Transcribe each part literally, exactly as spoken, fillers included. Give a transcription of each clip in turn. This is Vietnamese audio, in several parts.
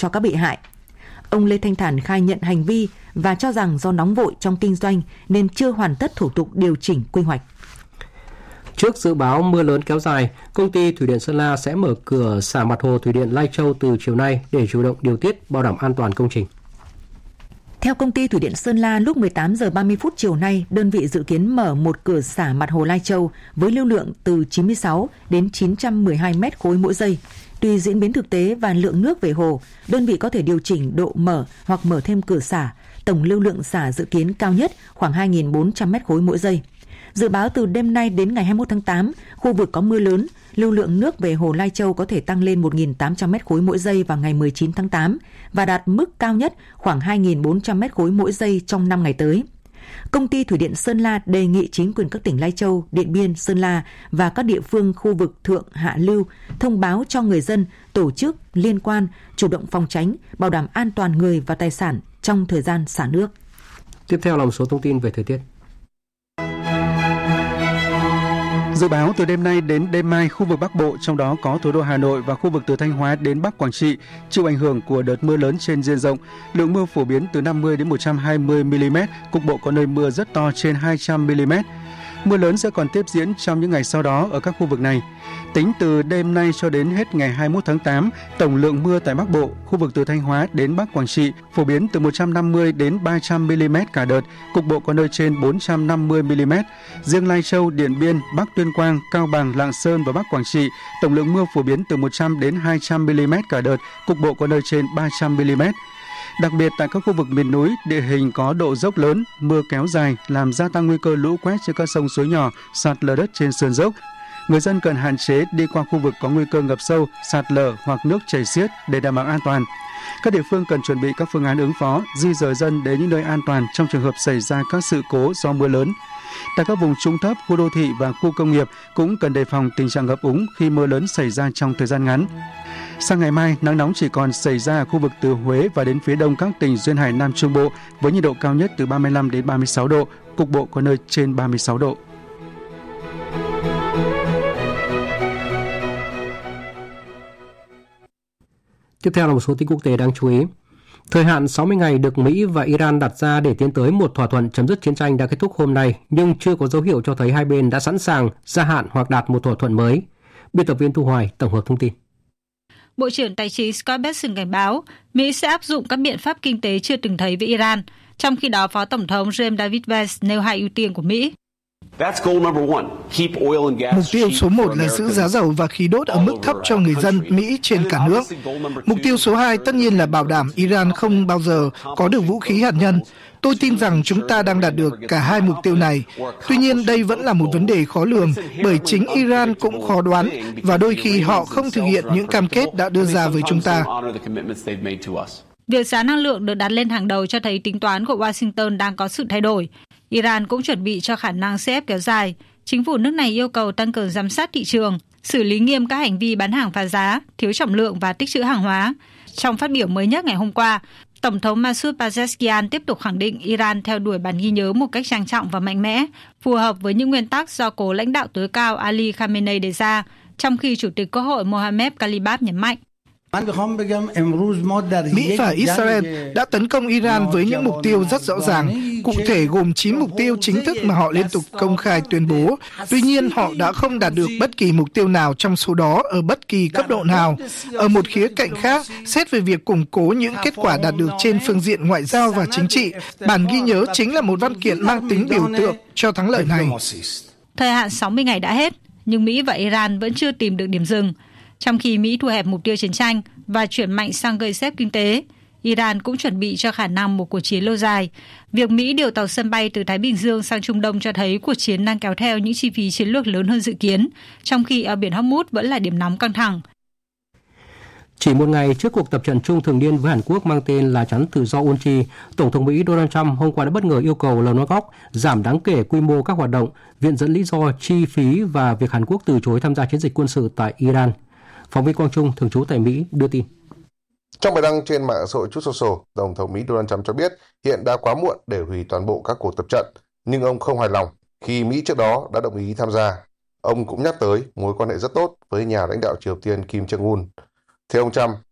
cho các bị hại. Ông Lê Thanh Thản khai nhận hành vi và cho rằng do nóng vội trong kinh doanh nên chưa hoàn tất thủ tục điều chỉnh quy hoạch. Trước dự báo mưa lớn kéo dài, công ty Thủy điện Sơn La sẽ mở cửa xả mặt hồ Thủy điện Lai Châu từ chiều nay để chủ động điều tiết bảo đảm an toàn công trình. Theo công ty Thủy điện Sơn La, lúc mười tám giờ ba mươi phút chiều nay, đơn vị dự kiến mở một cửa xả mặt hồ Lai Châu với lưu lượng từ chín mươi sáu đến chín trăm mười hai mét khối mỗi giây. Tùy diễn biến thực tế và lượng nước về hồ, đơn vị có thể điều chỉnh độ mở hoặc mở thêm cửa xả. Tổng lưu lượng xả dự kiến cao nhất khoảng hai nghìn bốn trăm mét khối mỗi giây. Dự báo từ đêm nay đến ngày hai mươi mốt tháng tám, khu vực có mưa lớn, lưu lượng nước về hồ Lai Châu có thể tăng lên một nghìn tám trăm mét khối mỗi giây vào ngày mười chín tháng tám và đạt mức cao nhất khoảng hai nghìn bốn trăm mét khối mỗi giây trong năm ngày tới. Công ty Thủy điện Sơn La đề nghị chính quyền các tỉnh Lai Châu, Điện Biên, Sơn La và các địa phương khu vực thượng hạ lưu thông báo cho người dân, tổ chức liên quan chủ động phòng tránh, bảo đảm an toàn người và tài sản trong thời gian xả nước. Tiếp theo là một số thông tin về thời tiết. Dự báo từ đêm nay đến đêm mai, khu vực Bắc Bộ, trong đó có thủ đô Hà Nội và khu vực từ Thanh Hóa đến Bắc Quảng Trị, chịu ảnh hưởng của đợt mưa lớn trên diện rộng. Lượng mưa phổ biến từ năm mươi đến một trăm hai mươi mi-li-mét, cục bộ có nơi mưa rất to trên hai trăm mi-li-mét. Mưa lớn sẽ còn tiếp diễn trong những ngày sau đó ở các khu vực này. Tính từ đêm nay cho đến hết ngày hai mươi mốt tháng tám, tổng lượng mưa tại Bắc Bộ, khu vực từ Thanh Hóa đến Bắc Quảng Trị phổ biến từ một trăm năm mươi đến ba trăm mi-li-mét cả đợt, cục bộ có nơi trên bốn trăm năm mươi mi-li-mét. Riêng Lai Châu, Điện Biên, Bắc Tuyên Quang, Cao Bằng, Lạng Sơn và Bắc Quảng Trị, tổng lượng mưa phổ biến từ một trăm đến hai trăm mi-li-mét cả đợt, cục bộ có nơi trên ba trăm mi-li-mét. Đặc biệt tại các khu vực miền núi, địa hình có độ dốc lớn, mưa kéo dài làm gia tăng nguy cơ lũ quét trên các sông suối nhỏ, sạt lở đất trên sườn dốc. Người dân cần hạn chế đi qua khu vực có nguy cơ ngập sâu, sạt lở hoặc nước chảy xiết để đảm bảo an toàn. Các địa phương cần chuẩn bị các phương án ứng phó, di dời dân đến những nơi an toàn trong trường hợp xảy ra các sự cố do mưa lớn. Tại các vùng trũng thấp, khu đô thị và khu công nghiệp cũng cần đề phòng tình trạng ngập úng khi mưa lớn xảy ra trong thời gian ngắn. Sang ngày mai, nắng nóng chỉ còn xảy ra ở khu vực từ Huế và đến phía đông các tỉnh duyên hải Nam Trung Bộ với nhiệt độ cao nhất từ ba mươi lăm đến ba mươi sáu độ, cục bộ có nơi trên ba mươi sáu độ. Tiếp theo là một số tin quốc tế đáng chú ý. Thời hạn sáu mươi ngày được Mỹ và Iran đặt ra để tiến tới một thỏa thuận chấm dứt chiến tranh đã kết thúc hôm nay, nhưng chưa có dấu hiệu cho thấy hai bên đã sẵn sàng gia hạn hoặc đạt một thỏa thuận mới. Biên tập viên Thu Hoài tổng hợp thông tin. Bộ trưởng Tài chính Scott Bessent cảnh báo Mỹ sẽ áp dụng các biện pháp kinh tế chưa từng thấy với Iran. Trong khi đó, Phó Tổng thống James David Vance nêu hai ưu tiên của Mỹ. Mục tiêu số một là giữ giá dầu và khí đốt ở mức thấp cho người dân Mỹ trên cả nước. Mục tiêu số hai tất nhiên là bảo đảm Iran không bao giờ có được vũ khí hạt nhân. Tôi tin rằng chúng ta đang đạt được cả hai mục tiêu này. Tuy nhiên, đây vẫn là một vấn đề khó lường bởi chính Iran cũng khó đoán và đôi khi họ không thực hiện những cam kết đã đưa ra với chúng ta. Việc giá năng lượng được đặt lên hàng đầu cho thấy tính toán của Washington đang có sự thay đổi. Iran cũng chuẩn bị cho khả năng xê ép kéo dài. Chính phủ nước này yêu cầu tăng cường giám sát thị trường, xử lý nghiêm các hành vi bán hàng phá giá, thiếu trọng lượng và tích trữ hàng hóa. Trong phát biểu mới nhất ngày hôm qua, Tổng thống Masoud Pezeshkian tiếp tục khẳng định Iran theo đuổi bản ghi nhớ một cách trang trọng và mạnh mẽ, phù hợp với những nguyên tắc do cố lãnh đạo tối cao Ali Khamenei đề ra, trong khi Chủ tịch Quốc hội Mohammad Kalibaf nhấn mạnh. Mỹ và Israel đã tấn công Iran với những mục tiêu rất rõ ràng, cụ thể gồm chín mục tiêu chính thức mà họ liên tục công khai tuyên bố. Tuy nhiên, họ đã không đạt được bất kỳ mục tiêu nào trong số đó ở bất kỳ cấp độ nào. Ở một khía cạnh khác, xét về việc củng cố những kết quả đạt được trên phương diện ngoại giao và chính trị, bản ghi nhớ chính là một văn kiện mang tính biểu tượng cho thắng lợi này. Thời hạn sáu mươi ngày đã hết, nhưng Mỹ và Iran vẫn chưa tìm được điểm dừng. Trong khi Mỹ thu hẹp mục tiêu chiến tranh và chuyển mạnh sang gây xếp kinh tế, Iran cũng chuẩn bị cho khả năng một cuộc chiến lâu dài. Việc Mỹ điều tàu sân bay từ Thái Bình Dương sang Trung Đông cho thấy cuộc chiến đang kéo theo những chi phí chiến lược lớn hơn dự kiến, trong khi eo biển Hormuz vẫn là điểm nóng căng thẳng. Chỉ một ngày trước cuộc tập trận chung thường niên với Hàn Quốc mang tên là Chắn tự do Unchi, Tổng thống Mỹ Donald Trump hôm qua đã bất ngờ yêu cầu Lầu Năm Góc giảm đáng kể quy mô các hoạt động, viện dẫn lý do chi phí và việc Hàn Quốc từ chối tham gia chiến dịch quân sự tại Iran. Phóng viên Quang Trung thường trú tại Mỹ đưa tin. Trong bài đăng trên mạng xã hội Truth Social, Tổng thống Mỹ Donald Trump cho biết hiện đã quá muộn để hủy toàn bộ các cuộc tập trận, nhưng ông không hài lòng khi Mỹ trước đó đã đồng ý tham gia. Ông cũng nhắc tới mối quan hệ rất tốt với nhà lãnh đạo Triều Tiên Kim Jong-un. Theo ông Trump,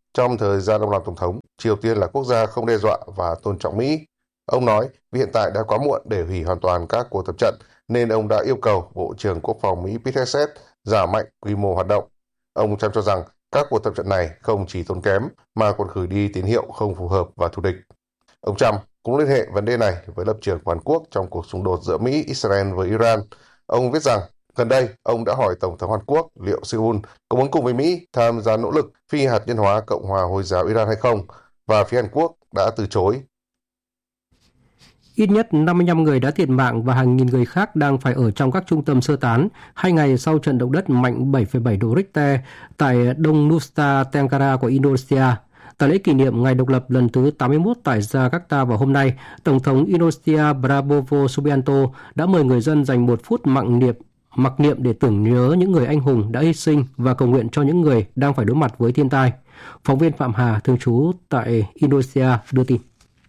trong thời gian ông làm tổng thống, Triều Tiên là quốc gia không đe dọa và tôn trọng Mỹ. Ông nói vì hiện tại đã quá muộn để hủy hoàn toàn các cuộc tập trận, nên ông đã yêu cầu Bộ trưởng Quốc phòng Mỹ Pete Hegseth giảm mạnh quy mô hoạt động. Ông Trump cho rằng các cuộc tập trận này không chỉ tốn kém mà còn gửi đi tín hiệu không phù hợp và thù địch. Ông Trump cũng liên hệ vấn đề này với lập trường của Hàn Quốc trong cuộc xung đột giữa Mỹ, Israel với Iran. Ông viết rằng, gần đây, ông đã hỏi Tổng thống Hàn Quốc liệu Seoul có muốn cùng với Mỹ tham gia nỗ lực phi hạt nhân hóa Cộng hòa Hồi giáo Iran hay không, và phía Hàn Quốc đã từ chối. Ít nhất năm mươi lăm người đã thiệt mạng và hàng nghìn người khác đang phải ở trong các trung tâm sơ tán hai ngày sau trận động đất mạnh bảy phẩy bảy độ Richter tại đông Nusa Tenggara của Indonesia. Tại lễ kỷ niệm ngày độc lập lần thứ tám mươi mốt tại Jakarta vào hôm nay, Tổng thống Indonesia Prabowo Subianto đã mời người dân dành một phút mặc niệm, mặc niệm để tưởng nhớ những người anh hùng đã hy sinh và cầu nguyện cho những người đang phải đối mặt với thiên tai. Phóng viên Phạm Hà, thường trú tại Indonesia, đưa tin.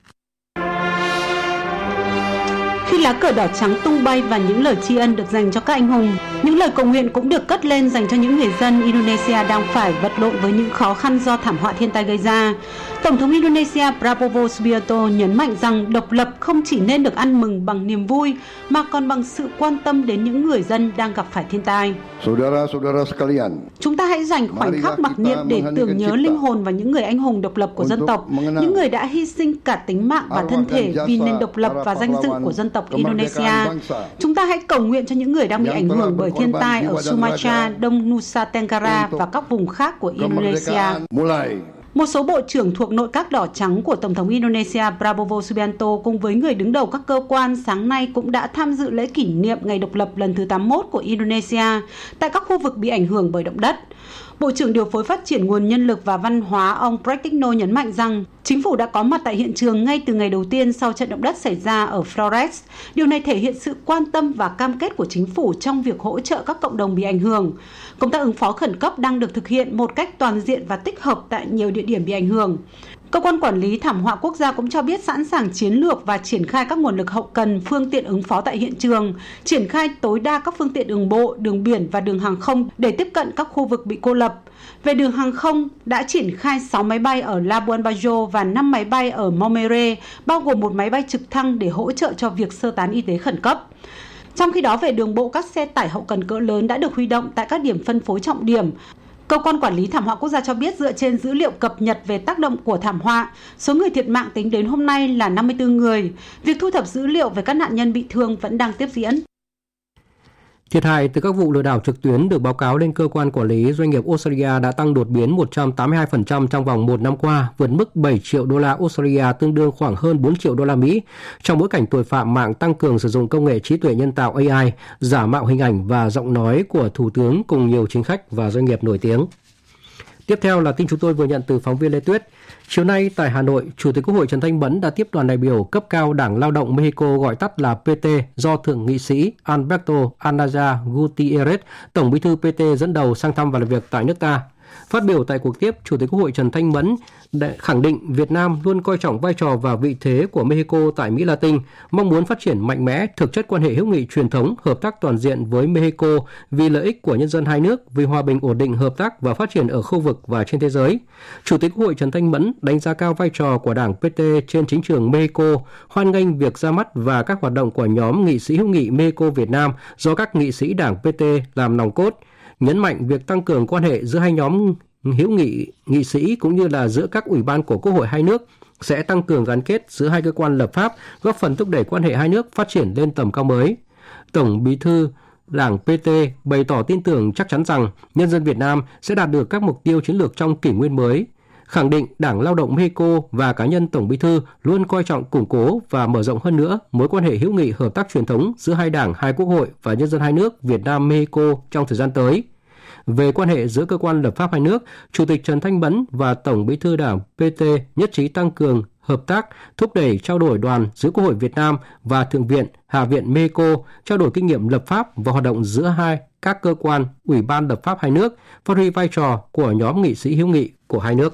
Khi lá cờ đỏ trắng tung bay và những lời tri ân được dành cho các anh hùng, những lời cầu nguyện cũng được cất lên dành cho những người dân Indonesia đang phải vật lộn với những khó khăn do thảm họa thiên tai gây ra. Tổng thống Indonesia Prabowo Subianto nhấn mạnh rằng độc lập không chỉ nên được ăn mừng bằng niềm vui mà còn bằng sự quan tâm đến những người dân đang gặp phải thiên tai. Saudara-saudara sekalian, chúng ta hãy dành khoảnh khắc mặc niệm để tưởng nhớ linh hồn và những người anh hùng độc lập của dân tộc, những người đã hy sinh cả tính mạng và thân thể vì nền độc lập và danh dự của dân tộc Indonesia. Chúng ta hãy cầu nguyện cho những người đang bị ảnh hưởng bởi thiên tai ở Sumatra, Đông Nusa Tenggara và các vùng khác của Indonesia. Một số bộ trưởng thuộc nội các đỏ trắng của Tổng thống Indonesia Prabowo Subianto cùng với người đứng đầu các cơ quan sáng nay cũng đã tham dự lễ kỷ niệm ngày độc lập lần thứ tám mươi mốt của Indonesia tại các khu vực bị ảnh hưởng bởi động đất. Bộ trưởng điều phối phát triển nguồn nhân lực và văn hóa ông Pratikno nhấn mạnh rằng chính phủ đã có mặt tại hiện trường ngay từ ngày đầu tiên sau trận động đất xảy ra ở Flores. Điều này thể hiện sự quan tâm và cam kết của chính phủ trong việc hỗ trợ các cộng đồng bị ảnh hưởng. Công tác ứng phó khẩn cấp đang được thực hiện một cách toàn diện và tích hợp tại nhiều địa điểm bị ảnh hưởng. Cơ quan quản lý thảm họa quốc gia cũng cho biết sẵn sàng chiến lược và triển khai các nguồn lực hậu cần, phương tiện ứng phó tại hiện trường, triển khai tối đa các phương tiện đường bộ, đường biển và đường hàng không để tiếp cận các khu vực bị cô lập. Về đường hàng không, đã triển khai sáu máy bay ở Labuan Bajo và năm máy bay ở Maumere, bao gồm một máy bay trực thăng để hỗ trợ cho việc sơ tán y tế khẩn cấp. Trong khi đó, về đường bộ, các xe tải hậu cần cỡ lớn đã được huy động tại các điểm phân phối trọng điểm. Cơ quan quản lý thảm họa quốc gia cho biết dựa trên dữ liệu cập nhật về tác động của thảm họa, số người thiệt mạng tính đến hôm nay là năm mươi tư người. Việc thu thập dữ liệu về các nạn nhân bị thương vẫn đang tiếp diễn. Thiệt hại từ các vụ lừa đảo trực tuyến được báo cáo lên cơ quan quản lý doanh nghiệp Australia đã tăng đột biến một trăm tám mươi hai phần trăm trong vòng một năm qua, vượt mức bảy triệu đô la Australia, tương đương khoảng hơn bốn triệu đô la Mỹ, trong bối cảnh tội phạm mạng tăng cường sử dụng công nghệ trí tuệ nhân tạo A I, giả mạo hình ảnh và giọng nói của Thủ tướng cùng nhiều chính khách và doanh nghiệp nổi tiếng. Tiếp theo là tin chúng tôi vừa nhận từ phóng viên Lê Tuyết. Chiều nay tại Hà Nội, Chủ tịch Quốc hội Trần Thanh Mẫn đã tiếp đoàn đại biểu cấp cao Đảng Lao động Mexico gọi tắt là pê tê do Thượng nghị sĩ Alberto Anaya Gutierrez, Tổng bí thư pê tê dẫn đầu sang thăm và làm việc tại nước ta. Phát biểu tại cuộc tiếp, Chủ tịch Quốc hội Trần Thanh Mẫn đã khẳng định Việt Nam luôn coi trọng vai trò và vị thế của Mexico tại Mỹ Latin, mong muốn phát triển mạnh mẽ thực chất quan hệ hữu nghị truyền thống, hợp tác toàn diện với Mexico vì lợi ích của nhân dân hai nước, vì hòa bình ổn định, hợp tác và phát triển ở khu vực và trên thế giới. Chủ tịch Quốc hội Trần Thanh Mẫn đánh giá cao vai trò của Đảng pê tê trên chính trường Mexico, hoan nghênh việc ra mắt và các hoạt động của nhóm nghị sĩ hữu nghị Mexico Việt Nam do các nghị sĩ Đảng pê tê làm nòng cốt, nhấn mạnh việc tăng cường quan hệ giữa hai nhóm hữu nghị nghị sĩ cũng như là giữa các ủy ban của Quốc hội hai nước sẽ tăng cường gắn kết giữa hai cơ quan lập pháp, góp phần thúc đẩy quan hệ hai nước phát triển lên tầm cao mới. Tổng bí thư Đảng pê tê bày tỏ tin tưởng chắc chắn rằng nhân dân Việt Nam sẽ đạt được các mục tiêu chiến lược trong kỷ nguyên mới, khẳng định Đảng Lao động Mexico và cá nhân Tổng bí thư luôn coi trọng củng cố và mở rộng hơn nữa mối quan hệ hữu nghị hợp tác truyền thống giữa hai đảng, hai quốc hội và nhân dân hai nước Việt Nam Mexico trong thời gian tới. Về quan hệ giữa cơ quan lập pháp hai nước, Chủ tịch Trần Thanh Mẫn và Tổng bí thư Đảng pê tê nhất trí tăng cường hợp tác, thúc đẩy trao đổi đoàn giữa Quốc hội Việt Nam và Thượng viện, Hạ viện Mexico, trao đổi kinh nghiệm lập pháp và hoạt động giữa hai các cơ quan, ủy ban lập pháp hai nước, phát huy vai trò của nhóm nghị sĩ hữu nghị của hai nước.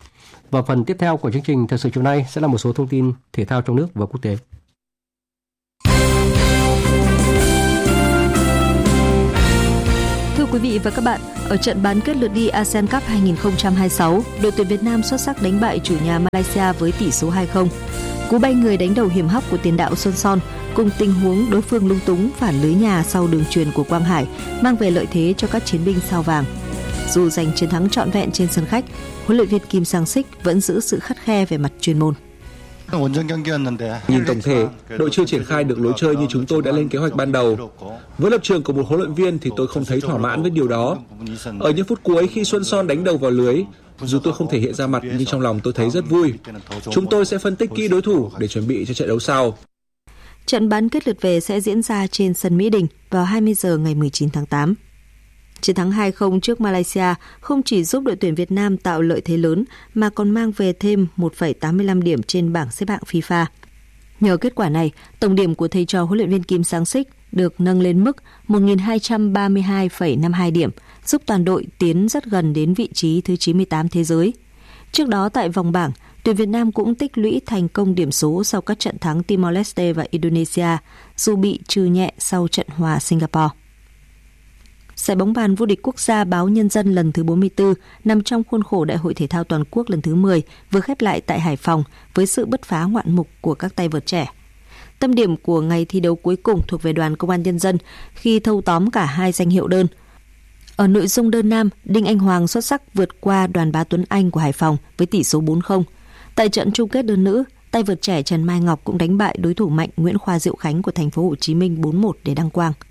Và phần tiếp theo của chương trình Thời sự chiều nay sẽ là một số thông tin thể thao trong nước và quốc tế. Thưa quý vị và các bạn, ở trận bán kết lượt đi a sê an Cup hai không hai sáu, đội tuyển Việt Nam xuất sắc đánh bại chủ nhà Malaysia với tỷ số hai không. Cú bay người đánh đầu hiểm hóc của tiền đạo Xuân Son cùng tình huống đối phương lung túng phản lưới nhà sau đường chuyền của Quang Hải mang về lợi thế cho các chiến binh sao vàng. Dù giành chiến thắng trọn vẹn trên sân khách, huấn luyện viên Kim Sang-sik vẫn giữ sự khắt khe về mặt chuyên môn. Nhìn tổng thể, đội chưa triển khai được lối chơi như chúng tôi đã lên kế hoạch ban đầu. Với lập trường của một huấn luyện viên thì tôi không thấy thỏa mãn với điều đó. Ở những phút cuối khi Xuân Son đánh đầu vào lưới, dù tôi không thể hiện ra mặt nhưng trong lòng tôi thấy rất vui. Chúng tôi sẽ phân tích kỹ đối thủ để chuẩn bị cho trận đấu sau. Trận bán kết lượt về sẽ diễn ra trên sân Mỹ Đình vào hai mươi giờ ngày mười chín tháng tám. Chiến thắng hai không trước Malaysia không chỉ giúp đội tuyển Việt Nam tạo lợi thế lớn mà còn mang về thêm một phẩy tám mươi lăm điểm trên bảng xếp hạng FIFA. Nhờ kết quả này, tổng điểm của thầy trò huấn luyện viên Kim Sang-sik được nâng lên mức một nghìn hai trăm ba mươi hai phẩy năm mươi hai điểm, giúp toàn đội tiến rất gần đến vị trí thứ chín mươi tám thế giới. Trước đó tại vòng bảng, tuyển Việt Nam cũng tích lũy thành công điểm số sau các trận thắng Timor-Leste và Indonesia, dù bị trừ nhẹ sau trận hòa Singapore. Giải bóng bàn vô địch quốc gia Báo Nhân dân lần thứ bốn mươi tư nằm trong khuôn khổ Đại hội Thể thao Toàn quốc lần thứ mười vừa khép lại tại Hải Phòng với sự bứt phá ngoạn mục của các tay vợt trẻ. Tâm điểm của ngày thi đấu cuối cùng thuộc về đoàn Công an Nhân dân khi thâu tóm cả hai danh hiệu đơn. Ở nội dung đơn nam, Đinh Anh Hoàng xuất sắc vượt qua đoàn Bá Tuấn Anh của Hải Phòng với tỷ số bốn không. Tại trận chung kết đơn nữ, tay vợt trẻ Trần Mai Ngọc cũng đánh bại đối thủ mạnh Nguyễn Khoa Diệu Khánh của Thành phố Hồ Chí Minh bốn một để đăng quang.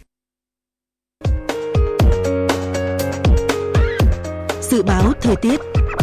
Dự báo thời tiết.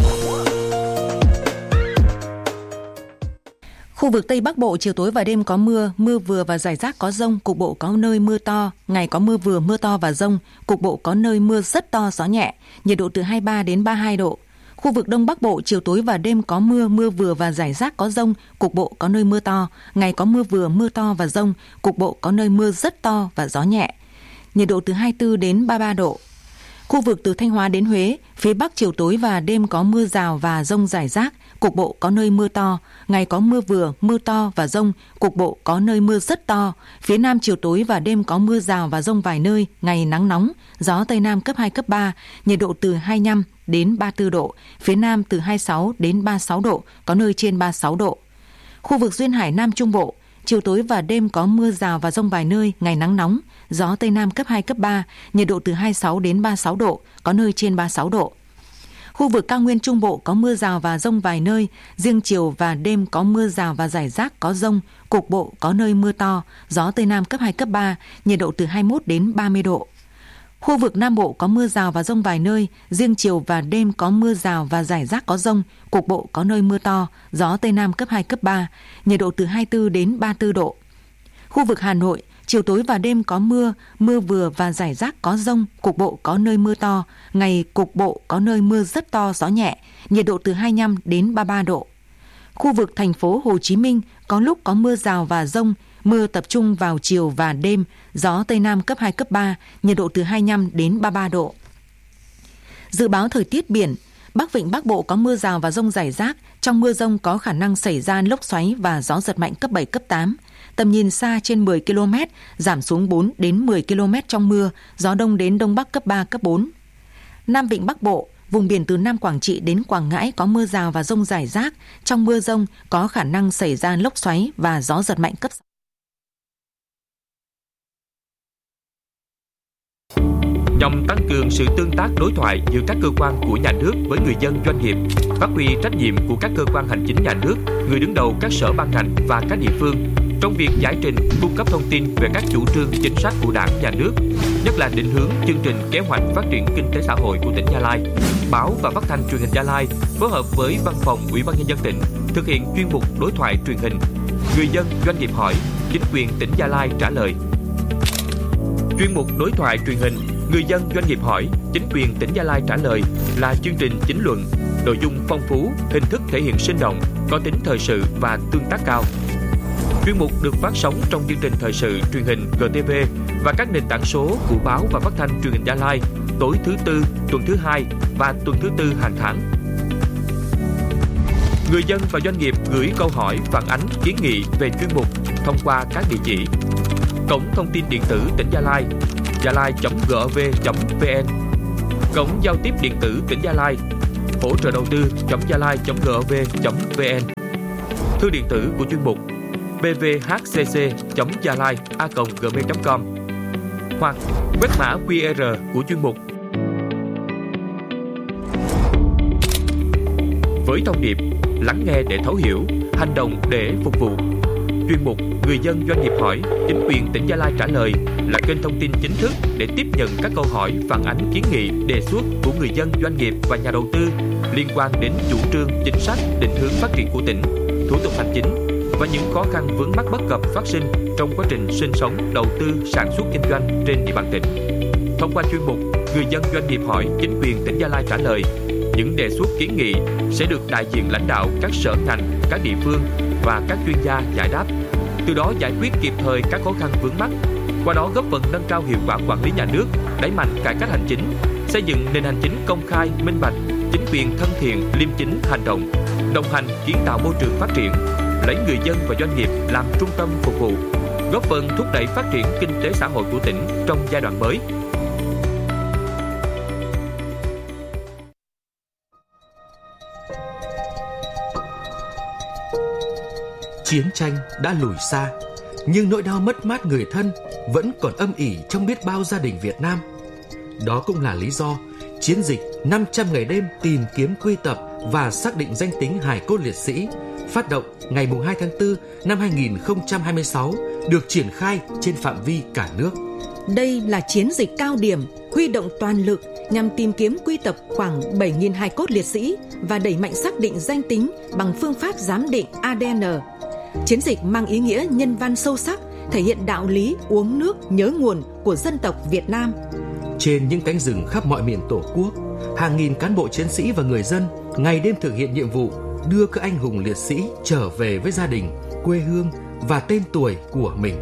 Khu vực Tây Bắc Bộ chiều tối và đêm có mưa, mưa vừa và rải rác có dông, cục bộ có nơi mưa to, ngày có mưa vừa, mưa to và dông, cục bộ có nơi mưa rất to, gió nhẹ, nhiệt độ từ hai mươi ba đến ba mươi hai độ. Khu vực Đông Bắc Bộ chiều tối và đêm có mưa, mưa vừa và rải rác có dông, cục bộ có nơi mưa to, ngày có mưa vừa, mưa to và dông, cục bộ có nơi mưa rất to và gió nhẹ, nhiệt độ từ hai mươi tư đến ba mươi ba độ. Khu vực từ Thanh Hóa đến Huế, phía Bắc chiều tối và đêm có mưa rào và dông rải rác, cục bộ có nơi mưa to, ngày có mưa vừa, mưa to và dông, cục bộ có nơi mưa rất to. Phía Nam chiều tối và đêm có mưa rào và dông vài nơi, ngày nắng nóng, gió Tây Nam cấp hai, cấp ba, nhiệt độ từ hai mươi lăm đến ba mươi tư độ, phía Nam từ hai mươi sáu đến ba mươi sáu độ, có nơi trên ba mươi sáu độ. Khu vực Duyên Hải Nam Trung Bộ, chiều tối và đêm có mưa rào và dông vài nơi, ngày nắng nóng, gió Tây Nam cấp hai, cấp ba, nhiệt độ từ hai mươi sáu đến ba mươi sáu độ, có nơi trên ba mươi sáu độ. Khu vực Cao Nguyên Trung Bộ có mưa rào và dông vài nơi, riêng chiều và đêm có mưa rào và rải rác có dông, cục bộ có nơi mưa to, gió Tây Nam cấp hai, cấp ba, nhiệt độ từ hai mươi mốt đến ba mươi độ. Khu vực Nam Bộ có mưa rào và dông vài nơi, riêng chiều và đêm có mưa rào và rải rác có dông, cục bộ có nơi mưa to, gió Tây Nam cấp hai, cấp ba, nhiệt độ từ hai mươi tư đến ba mươi tư độ. Khu vực Hà Nội, chiều tối và đêm có mưa, mưa vừa và rải rác có dông, cục bộ có nơi mưa to, ngày cục bộ có nơi mưa rất to, gió nhẹ, nhiệt độ từ hai mươi lăm đến ba mươi ba độ. Khu vực thành phố Hồ Chí Minh có lúc có mưa rào và dông, mưa tập trung vào chiều và đêm, gió Tây Nam cấp hai, cấp ba, nhiệt độ từ hai mươi lăm đến ba mươi ba độ. Dự báo thời tiết biển, Bắc Vịnh Bắc Bộ có mưa rào và dông rải rác, trong mưa dông có khả năng xảy ra lốc xoáy và gió giật mạnh cấp bảy, cấp tám. Tầm nhìn xa trên mười ki lô mét, giảm xuống bốn đến mười ki lô mét trong mưa, gió đông đến đông bắc cấp ba, cấp bốn. Nam Vịnh Bắc Bộ, vùng biển từ Nam Quảng Trị đến Quảng Ngãi có mưa rào và dông rải rác, trong mưa dông có khả năng xảy ra lốc xoáy và gió giật mạnh cấp sáu. Nhằm tăng cường sự tương tác đối thoại giữa các cơ quan của nhà nước với người dân, doanh nghiệp, phát huy trách nhiệm của các cơ quan hành chính nhà nước, người đứng đầu các sở ban ngành và các địa phương trong việc giải trình, cung cấp thông tin về các chủ trương, chính sách của Đảng, nhà nước, nhất là định hướng, chương trình, kế hoạch phát triển kinh tế xã hội của tỉnh Gia Lai. Báo và Phát thanh Truyền hình Gia Lai phối hợp với Văn phòng Ủy ban nhân dân tỉnh thực hiện chuyên mục đối thoại truyền hình. Người dân, doanh nghiệp hỏi, chính quyền tỉnh Gia Lai trả lời. Chuyên mục đối thoại truyền hình Người dân, doanh nghiệp hỏi, chính quyền tỉnh Gia Lai trả lời là chương trình chính luận, nội dung phong phú, hình thức thể hiện sinh động, có tính thời sự và tương tác cao. Chuyên mục được phát sóng trong chương trình thời sự truyền hình giê tê vê và các nền tảng số của Báo và Phát thanh Truyền hình Gia Lai tối thứ Tư, tuần thứ Hai và tuần thứ Tư hàng tháng. Người dân và doanh nghiệp gửi câu hỏi, phản ánh, kiến nghị về chuyên mục thông qua các địa chỉ: cổng thông tin điện tử tỉnh Gia Lai, gia lai chấm gov chấm vn, Cổng giao tiếp điện tử tỉnh Gia Lai, hỗ trợ đầu tư chấm gia lai chấm gov chấm vn. Thư điện tử của chuyên mục b v h c c chấm gia lai a còng gmail chấm com hoặc quét mã quy rờ của chuyên mục. Với thông điệp lắng nghe để thấu hiểu, hành động để phục vụ, chuyên mục Người dân doanh nghiệp hỏi, chính quyền tỉnh Gia Lai trả lời là kênh thông tin chính thức để tiếp nhận các câu hỏi, phản ánh, kiến nghị, đề xuất của người dân doanh nghiệp và nhà đầu tư liên quan đến chủ trương, chính sách, định hướng phát triển của tỉnh, thủ tục hành chính và những khó khăn vướng mắc bất cập phát sinh trong quá trình sinh sống, đầu tư, sản xuất kinh doanh trên địa bàn tỉnh. Thông qua chuyên mục Người dân doanh nghiệp hỏi, chính quyền tỉnh Gia Lai trả lời, những đề xuất kiến nghị sẽ được đại diện lãnh đạo các sở ngành, các địa phương và các chuyên gia giải đáp, từ đó giải quyết kịp thời các khó khăn vướng mắc, qua đó góp phần nâng cao hiệu quả quản lý nhà nước, đẩy mạnh cải cách hành chính, xây dựng nền hành chính công khai, minh bạch, chính quyền thân thiện, liêm chính, hành động, đồng hành kiến tạo môi trường phát triển, lấy người dân và doanh nghiệp làm trung tâm phục vụ, góp phần thúc đẩy phát triển kinh tế xã hội của tỉnh trong giai đoạn mới. Chiến tranh đã lùi xa, nhưng nỗi đau mất mát người thân vẫn còn âm ỉ trong biết bao gia đình Việt Nam. Đó cũng là lý do chiến dịch năm trăm ngày đêm tìm kiếm, quy tập và xác định danh tính hài cốt liệt sĩ phát động ngày hai tháng tư năm hai nghìn không trăm hai mươi sáu được triển khai trên phạm vi cả nước. Đây là chiến dịch cao điểm huy động toàn lực nhằm tìm kiếm, quy tập khoảng bảy nghìn hài cốt liệt sĩ và đẩy mạnh xác định danh tính bằng phương pháp giám định a đê en. Chiến dịch mang ý nghĩa nhân văn sâu sắc, thể hiện đạo lý uống nước nhớ nguồn của dân tộc Việt Nam. Trên những cánh rừng khắp mọi miền Tổ quốc, hàng nghìn cán bộ chiến sĩ và người dân ngày đêm thực hiện nhiệm vụ đưa các anh hùng liệt sĩ trở về với gia đình, quê hương và tên tuổi của mình.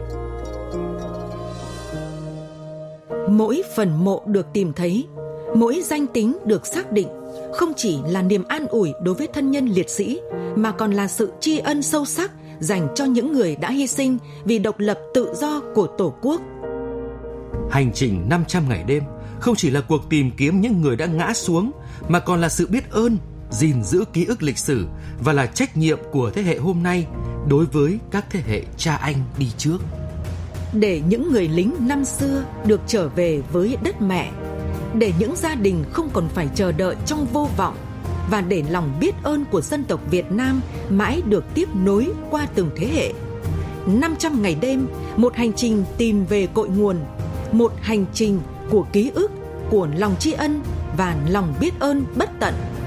Mỗi phần mộ được tìm thấy, mỗi danh tính được xác định không chỉ là niềm an ủi đối với thân nhân liệt sĩ, mà còn là sự tri ân sâu sắc dành cho những người đã hy sinh vì độc lập tự do của Tổ quốc. Hành trình năm trăm ngày đêm không chỉ là cuộc tìm kiếm những người đã ngã xuống, mà còn là sự biết ơn, gìn giữ ký ức lịch sử và là trách nhiệm của thế hệ hôm nay đối với các thế hệ cha anh đi trước. Để những người lính năm xưa được trở về với đất mẹ, để những gia đình không còn phải chờ đợi trong vô vọng, và để lòng biết ơn của dân tộc Việt Nam mãi được tiếp nối qua từng thế hệ. năm trăm ngày đêm, một hành trình tìm về cội nguồn, một hành trình của ký ức, của lòng tri ân và lòng biết ơn bất tận